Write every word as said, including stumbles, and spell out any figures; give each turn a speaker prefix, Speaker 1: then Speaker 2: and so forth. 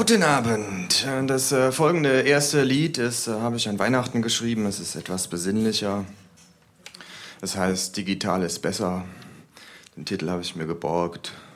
Speaker 1: Guten Abend. Das äh, folgende erste Lied ist, äh, habe ich an Weihnachten geschrieben. Es ist etwas besinnlicher. Es heißt, digital ist besser. Den Titel habe ich mir geborgt.